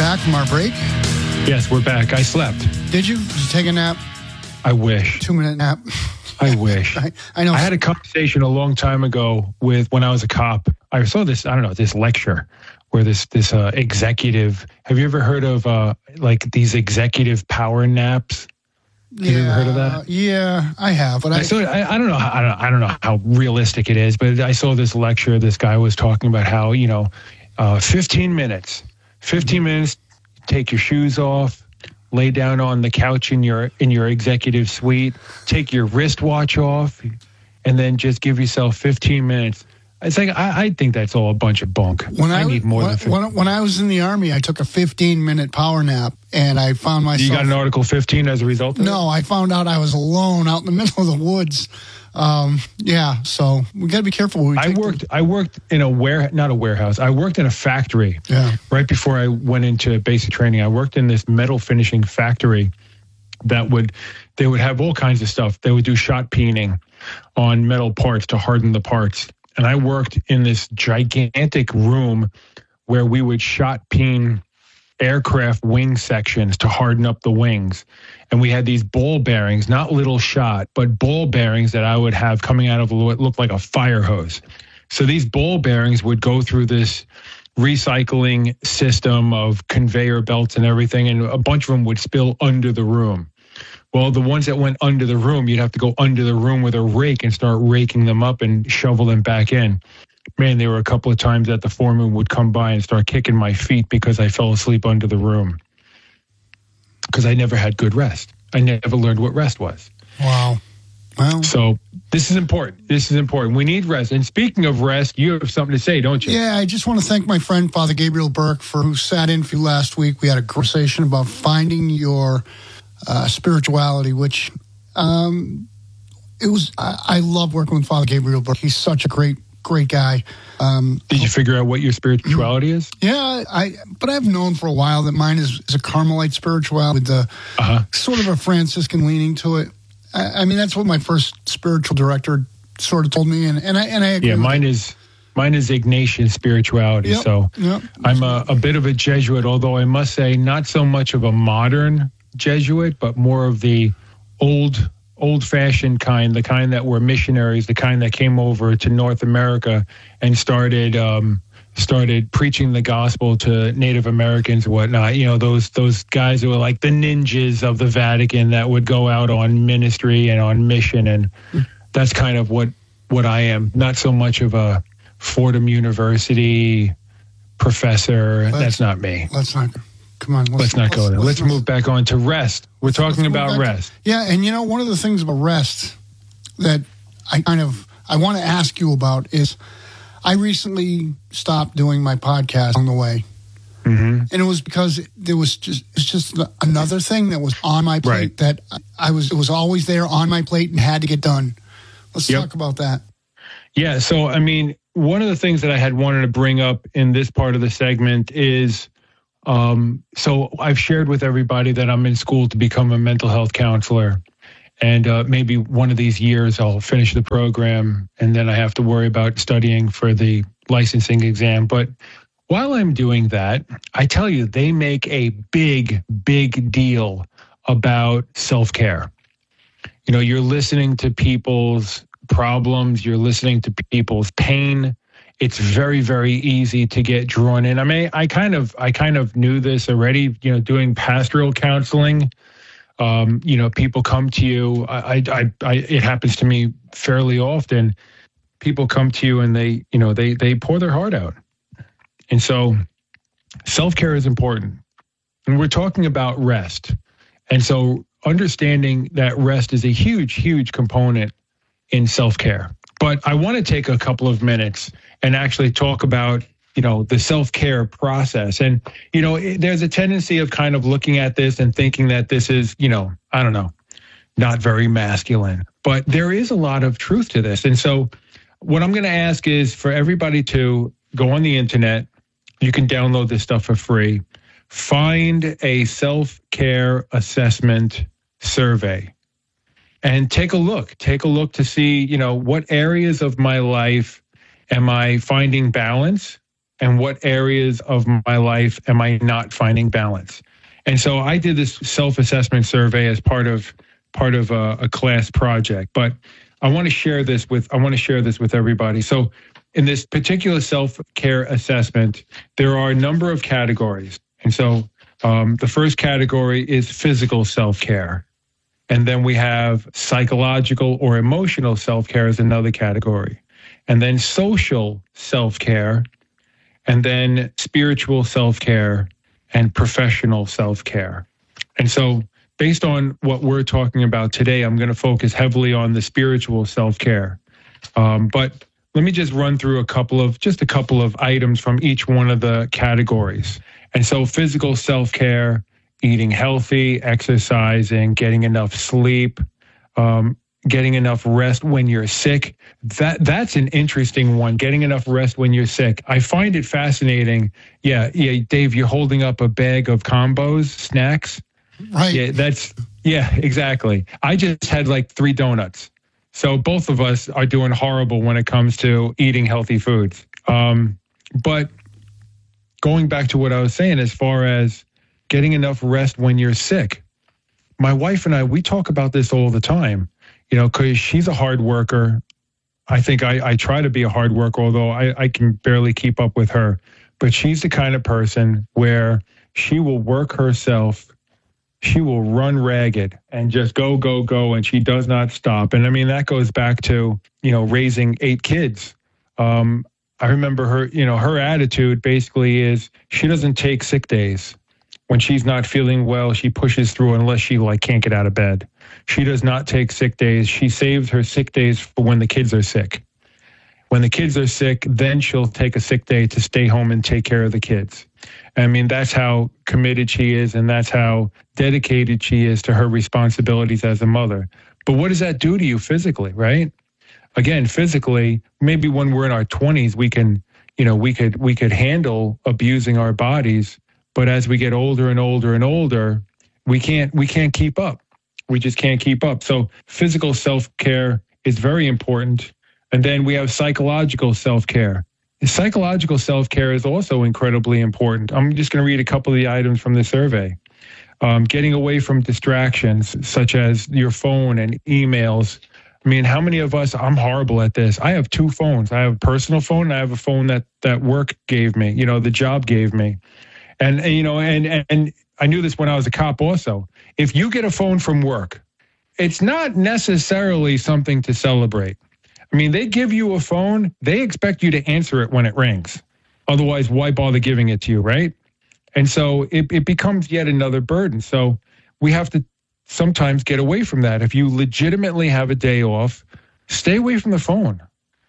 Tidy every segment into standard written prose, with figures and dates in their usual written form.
back from our break? Yes, we're back. I slept. Did you? Did you take a nap? I wish. 2-minute nap. I wish. I know. I had a conversation a long time ago when I was a cop. I saw this, this lecture where this executive, have you ever heard of these executive power naps? Have you ever heard of that? Yeah, I have. But I don't know how realistic it is, but I saw this lecture. This guy was talking about how, 15 minutes, take your shoes off, lay down on the couch in your executive suite, take your wristwatch off, and then just give yourself 15 minutes. It's like, I think that's all a bunch of bunk. I need more than 15. When I was in the Army, I took a 15-minute power nap, and I found myself... You got an Article 15 as a result of it? No, I found out I was alone out in the middle of the woods. So we got to be careful. I worked in not a warehouse. I worked in a factory. Yeah. Right before I went into basic training, I worked in this metal finishing factory they would have all kinds of stuff. They would do shot peening on metal parts to harden the parts. And I worked in this gigantic room where we would shot peen aircraft wing sections to harden up the wings. And we had these ball bearings, not little shot, but ball bearings that I would have coming out of what looked like a fire hose. So these ball bearings would go through this recycling system of conveyor belts and everything, and a bunch of them would spill under the room. Well, the ones that went under the room, you'd have to go under the room with a rake and start raking them up and shovel them back in. Man, there were a couple of times that the foreman would come by and start kicking my feet because I fell asleep under the room. Because I never had good rest. I never learned what rest was. Wow. Well, so this is important. We need rest. And speaking of rest, you have something to say, don't you? Yeah, I just want to thank my friend, Father Gabriel Burke, who sat in for you last week. We had a conversation about finding your spirituality, which I love working with Father Gabriel Burke. He's such a great guy. Did you figure out what your spirituality is? Yeah, but I've known for a while that mine is a Carmelite spirituality with the sort of a Franciscan leaning to it. I mean, that's what my first spiritual director sort of told me, and I agree. Yeah, mine is Ignatian spirituality. Yep. I'm a bit of a Jesuit, although I must say not so much of a modern Jesuit, but more of the old-fashioned kind, the kind that were missionaries, the kind that came over to North America and started preaching the gospel to Native Americans and whatnot. Those guys who were like the ninjas of the Vatican that would go out on ministry and on mission, and that's kind of what I am. Not so much of a Fordham University professor. That's not me. Come on. Let's not go there. Let's move back on to rest. We're talking about rest. Yeah, and one of the things about rest that I want to ask you about is I recently stopped doing my podcast on the way. Mm-hmm. And it was because it's just another thing that was on my plate that it was always there on my plate and had to get done. Let's talk about that. Yeah, so I mean, one of the things that I had wanted to bring up in this part of the segment is so I've shared with everybody that I'm in school to become a mental health counselor. And maybe one of these years I'll finish the program and then I have to worry about studying for the licensing exam. But while I'm doing that, I tell you, they make a big, big deal about self-care. You're listening to people's problems. You're listening to people's pain. It's very, very easy to get drawn in. I mean, I kind of knew this already, doing pastoral counseling. People come to you. It happens to me fairly often. People come to you and they pour their heart out. And so self-care is important. And we're talking about rest. And so understanding that rest is a huge, huge component in self-care. But I want to take a couple of minutes and actually talk about, the self-care process. And, there's a tendency of kind of looking at this and thinking that this is, I don't know, not very masculine. But there is a lot of truth to this. And so what I'm going to ask is for everybody to go on the internet. You can download this stuff for free. Find a self-care assessment survey and take a look to see, what areas of my life am I finding balance? and what areas of my life am I not finding balance. And so I did this self-assessment survey as part of a class project, but I want to share this with everybody. So in this particular self-care assessment, there are a number of categories. And so the first category is physical self-care. And then we have psychological or emotional self-care as another category. And then social self-care, and then spiritual self-care, and professional self-care. And so based on what we're talking about today, I'm going to focus heavily on the spiritual self-care. But let me just run through a couple of items from each one of the categories. And so physical self-care, eating healthy, exercising, getting enough sleep, getting enough rest when you're sick. That's an interesting one, getting enough rest when you're sick. I find it fascinating. Yeah, Dave, you're holding up a bag of combos, snacks. Right. Yeah, exactly. I just had like 3 donuts. So both of us are doing horrible when it comes to eating healthy foods. But going back to what I was saying, as far as getting enough rest when you're sick, my wife and I, we talk about this all the time, because she's a hard worker. I think I try to be a hard worker, although I can barely keep up with her. But she's the kind of person where she will work herself. She will run ragged and just go, and she does not stop. And I mean, that goes back to, raising 8 kids. I remember her, her attitude basically is she doesn't take sick days. When she's not feeling well, she pushes through unless she can't get out of bed. She does not take sick days. She saves her sick days for when the kids are sick. When the kids are sick, then she'll take a sick day to stay home and take care of the kids. I mean, that's how committed she is, and that's how dedicated she is to her responsibilities as a mother. But what does that do to you physically, right? Again, physically, maybe when we're in our 20s, we could handle abusing our bodies. But as we get older and older and older, we can't keep up. We just can't keep up. So physical self-care is very important. And then we have psychological self-care. Psychological self-care is also incredibly important. I'm just going to read a couple of the items from the survey. Getting away from distractions such as your phone and emails. I mean, how many of us, I'm horrible at this. I have 2 phones. I have a personal phone and I have a phone that work gave me, the job gave me. And I knew this when I was a cop also. If you get a phone from work, it's not necessarily something to celebrate. I mean, they give you a phone, they expect you to answer it when it rings. Otherwise, why bother giving it to you, right? And so it becomes yet another burden. So we have to sometimes get away from that. If you legitimately have a day off, stay away from the phone.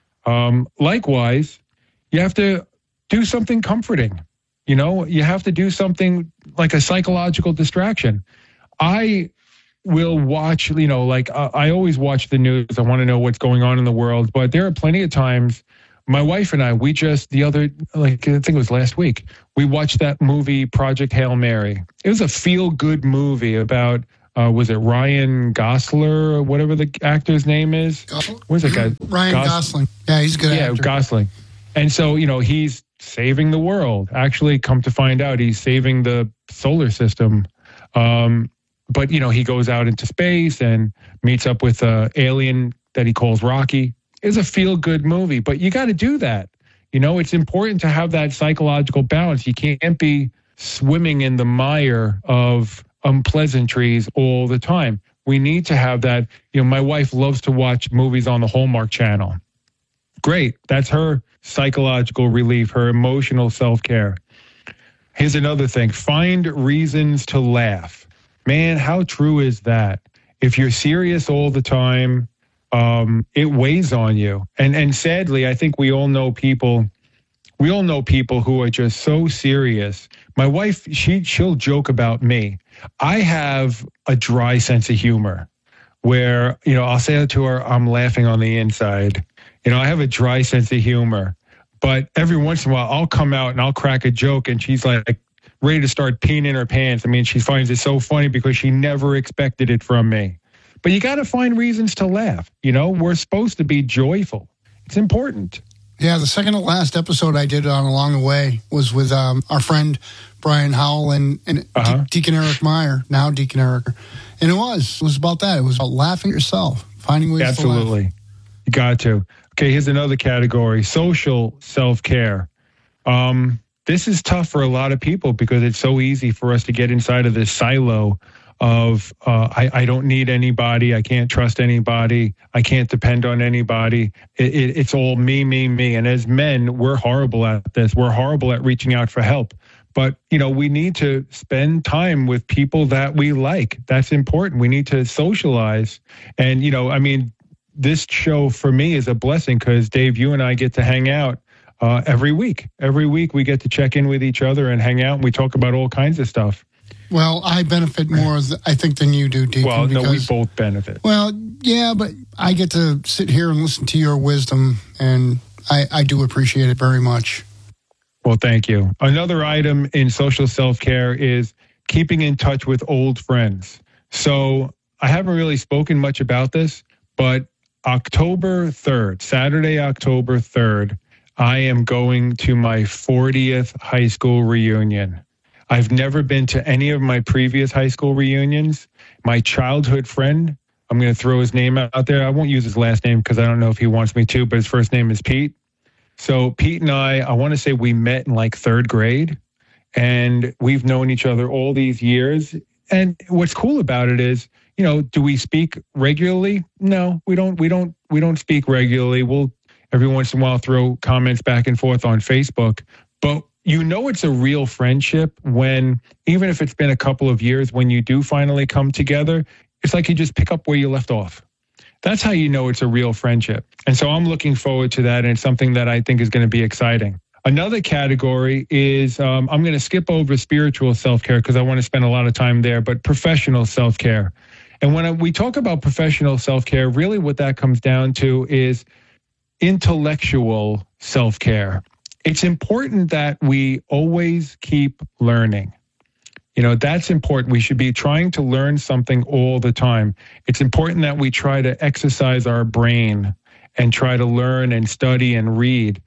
Likewise, you have to do something comforting. You have to do something like a psychological distraction. I will watch, I always watch the news. I want to know what's going on in the world. But there are plenty of times, my wife and I, I think it was last week, we watched that movie, Project Hail Mary. It was a feel-good movie about, was it Ryan Gosling or whatever the actor's name is? What's that guy? Ryan Gosling. Yeah, he's a good actor. Yeah, Gosling. And so, he's saving the world. Actually, come to find out, he's saving the solar system. But, he goes out into space and meets up with an alien that he calls Rocky. It's a feel-good movie, but you got to do that. It's important to have that psychological balance. You can't be swimming in the mire of unpleasantries all the time. We need to have that. My wife loves to watch movies on the Hallmark Channel. Great. That's her psychological relief, her emotional self-care. Here's another thing. Find reasons to laugh. Man, how true is that? If you're serious all the time, it weighs on you. And sadly, I think we all know people who are just so serious. My wife, she'll joke about me. I have a dry sense of humor where, I'll say it to her, I'm laughing on the inside. I have a dry sense of humor, but every once in a while I'll come out and I'll crack a joke and she's like ready to start peeing in her pants. I mean, she finds it so funny because she never expected it from me. But you got to find reasons to laugh. We're supposed to be joyful. It's important. Yeah, the second to last episode I did on Along the Way was with our friend Brian Howell and Deacon Eric Meyer, now Deacon Eric. And it was about that. It was about laughing at yourself, finding ways to laugh. Absolutely. You got to. Okay, here's another category, social self-care. This is tough for a lot of people because it's so easy for us to get inside of this silo of I don't need anybody, I can't trust anybody, I can't depend on anybody. It's all me, me, me. And as men, we're horrible at this. We're horrible at reaching out for help. But, we need to spend time with people that we like. That's important. We need to socialize. And, this show for me is a blessing because, Dave, you and I get to hang out every week. Every week we get to check in with each other and hang out, and we talk about all kinds of stuff. Well, I benefit more, I think, than you do, Deacon. Well, no, we both benefit. Well, yeah, but I get to sit here and listen to your wisdom, and I do appreciate it very much. Well, thank you. Another item in social self-care is keeping in touch with old friends. So I haven't really spoken much about this, but October 3rd, Saturday, October 3rd, I am going to my 40th high school reunion. I've never been to any of my previous high school reunions. My childhood friend, I'm going to throw his name out there. I won't use his last name because I don't know if he wants me to, but his first name is Pete. So Pete and I want to say we met in like third grade, and we've known each other all these years. And what's cool about it is, do we speak regularly? No, we don't speak regularly. We'll every once in a while throw comments back and forth on Facebook, but it's a real friendship when, even if it's been a couple of years, when you do finally come together, it's like you just pick up where you left off. That's how you know it's a real friendship. And so I'm looking forward to that, and it's something that I think is going to be exciting. Another category is, I'm going to skip over spiritual self-care because I want to spend a lot of time there, but professional self-care. And when we talk about professional self-care, really what that comes down to is intellectual self-care. It's important that we always keep learning. That's important. We should be trying to learn something all the time. It's important that we try to exercise our brain and try to learn and study and read.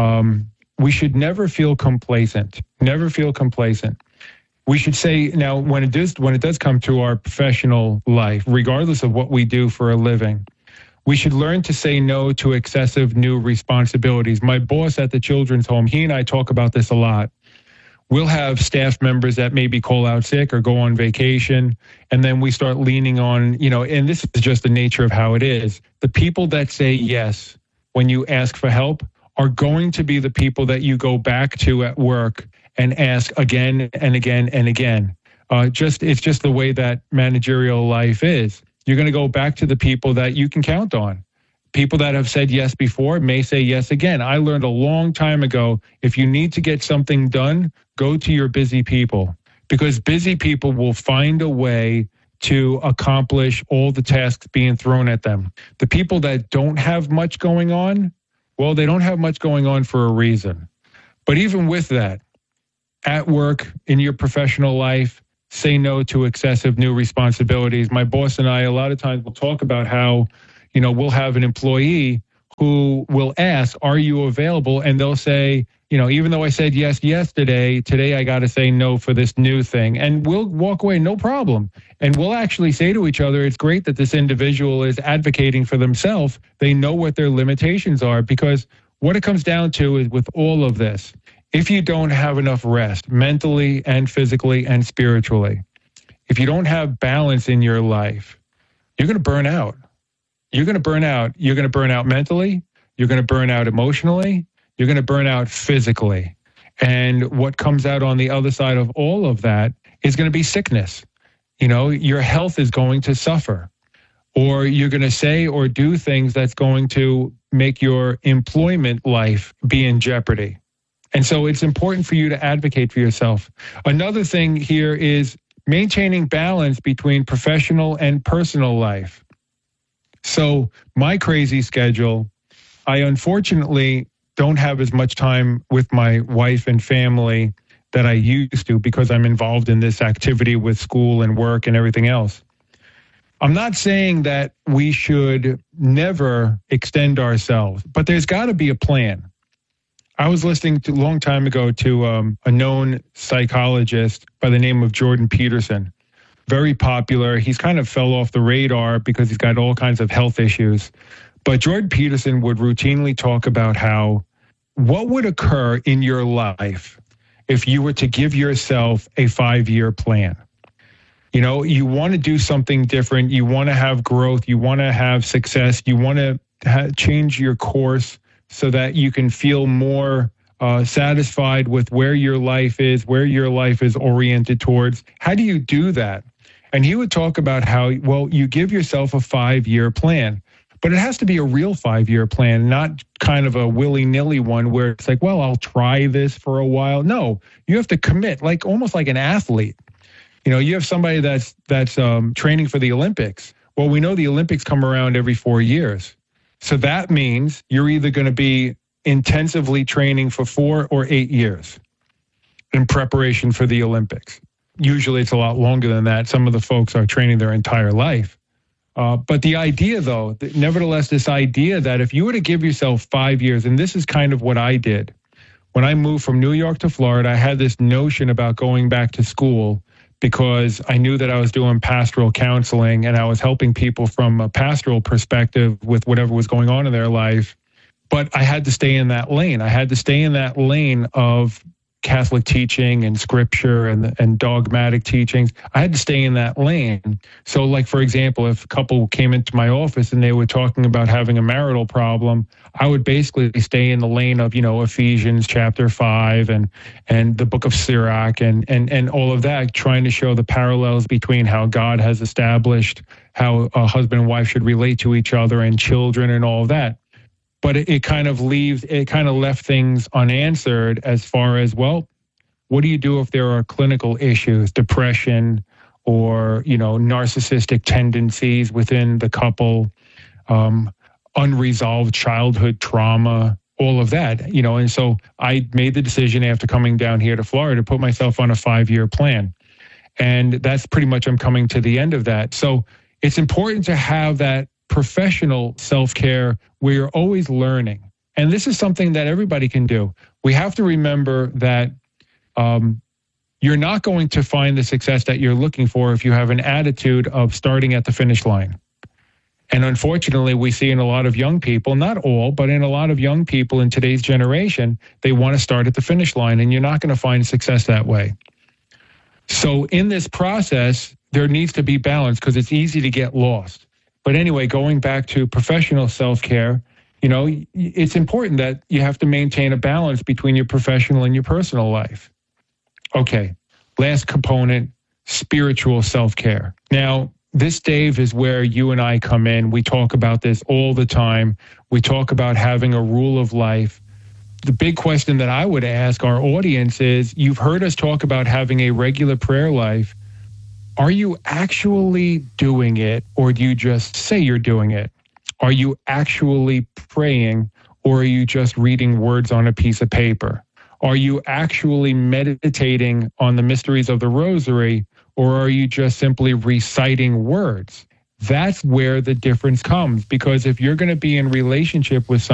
We should never feel complacent. Never feel complacent. We should say, now, when it does come to our professional life, regardless of what we do for a living, we should learn to say no to excessive new responsibilities. My boss at the children's home, he and I talk about this a lot. We'll have staff members that maybe call out sick or go on vacation, and then we start leaning on, and this is just the nature of how it is. The people that say yes when you ask for help are going to be the people that you go back to at work and ask again and again and again. It's just the way that managerial life is. You're going to go back to the people that you can count on. People that have said yes before may say yes again. I learned a long time ago, if you need to get something done, go to your busy people, because busy people will find a way to accomplish all the tasks being thrown at them. The people that don't have much going on, well, they don't have much going on for a reason. But even with that, at work, in your professional life, say no to excessive new responsibilities. My boss and I, a lot of times, will talk about how, we'll have an employee who will ask, are you available? And they'll say, even though I said yes yesterday, today I got to say no for this new thing. And we'll walk away, no problem. And we'll actually say to each other, it's great that this individual is advocating for themselves. They know what their limitations are, because what it comes down to is, with all of this, if you don't have enough rest mentally and physically and spiritually, if you don't have balance in your life, you're going to burn out. You're going to burn out. You're going to burn out mentally. You're going to burn out emotionally. You're going to burn out physically. And what comes out on the other side of all of that is going to be sickness. Your health is going to suffer, or you're going to say or do things that's going to make your employment life be in jeopardy. And so it's important for you to advocate for yourself. Another thing here is maintaining balance between professional and personal life. So my crazy schedule, I unfortunately don't have as much time with my wife and family that I used to, because I'm involved in this activity with school and work and everything else. I'm not saying that we should never extend ourselves, but there's got to be a plan. I was listening to a long time ago to a known psychologist by the name of Jordan Peterson. Very popular. He's kind of fell off the radar because he's got all kinds of health issues. But Jordan Peterson would routinely talk about what would occur in your life if you were to give yourself a 5-year plan. You know, you want to do something different. You want to have growth. You want to have success. You want to change your course so that you can feel more satisfied with where your life is oriented towards. How do you do that? And he would talk about how, well, you give yourself a 5-year plan, but it has to be a real 5-year plan, not kind of a willy-nilly one where it's like, well, I'll try this for a while. No, you have to commit, like almost like an athlete. You know, you have somebody that's training for the Olympics. Well, we know the Olympics come around every 4 years. So that means you're either going to be intensively training for 4 or 8 years in preparation for the Olympics. Usually it's a lot longer than that. Some of the folks are training their entire life. But the idea, though, nevertheless, this idea that if you were to give yourself 5 years, and this is kind of what I did. When I moved from New York to Florida, I had this notion about going back to school because I knew that I was doing pastoral counseling and I was helping people from a pastoral perspective with whatever was going on in their life. But I had to stay in that lane. I had to stay in that lane of Catholic teaching and scripture and dogmatic teachings. I had to stay in that lane. So like, for example, if a couple came into my office and they were talking about having a marital problem, I would basically stay in the lane of, Ephesians chapter 5 and the book of Sirach and all of that, trying to show the parallels between how God has established how a husband and wife should relate to each other and children and all of that. But it kind of left things unanswered as far as, well, what do you do if there are clinical issues, depression or, narcissistic tendencies within the couple, unresolved childhood trauma, all of that, and so I made the decision after coming down here to Florida to put myself on a 5-year plan. And that's pretty much, I'm coming to the end of that. So it's important to have that professional self-care where you're always learning. And this is something that everybody can do. We have to remember that you're not going to find the success that you're looking for if you have an attitude of starting at the finish line. And unfortunately, we see in a lot of young people, not all, but in a lot of young people in today's generation, they want to start at the finish line, and you're not going to find success that way. So in this process, there needs to be balance because it's easy to get lost. But anyway, going back to professional self-care, it's important that you have to maintain a balance between your professional and your personal life. Okay, last component, spiritual self-care. Now, this, Dave, is where you and I come in. We talk about this all the time. We talk about having a rule of life. The big question that I would ask our audience is, you've heard us talk about having a regular prayer life. Are you actually doing it, or do you just say you're doing it? Are you actually praying, or are you just reading words on a piece of paper? Are you actually meditating on the mysteries of the rosary, or are you just simply reciting words? That's where the difference comes, because if you're going to be in relationship with